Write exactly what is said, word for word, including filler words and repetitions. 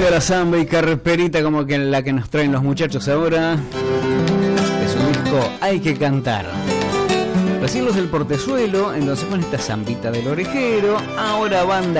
Vuelve a la samba y carperita como que la que nos traen los muchachos ahora. De su disco Hay que cantar. Recién los del Portezuelo, entonces con esta zambita del orejero. Ahora banda